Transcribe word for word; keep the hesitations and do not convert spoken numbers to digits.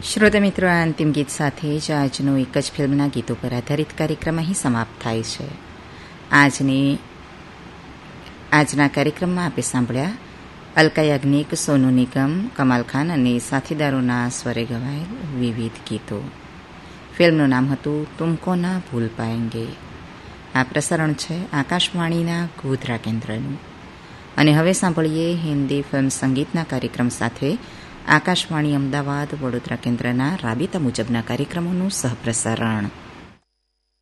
શ્રોતા મિત્રો, આ અંતિમ ગીત સાથે જ આજનો એક જ ફિલ્મના ગીતો પર આધારિત કાર્યક્રમ અહીં સમાપ્ત થાય છે. આજની આજના કાર્યક્રમમાં આપણે સાંભળ્યા અલકા યાજ્ઞિક, સોનુ નિગમ, કમાલ ખાન અને સાથીદારોના સ્વરે ગવાયેલ વિવિધ ગીતો. ફિલ્મનું નામ હતું તુમકો ના ભૂલ પાએંગે. આ પ્રસારણ છે આકાશવાણીના ગોધરા કેન્દ્રનું. અને હવે સાંભળીએ હિન્દી ફિલ્મ સંગીતના કાર્યક્રમ સાથે આકાશવાણી અમદાવાદ વડોદરા કેન્દ્રના રાબેતા મુજબના કાર્યક્રમોનું સહપ્રસારણ.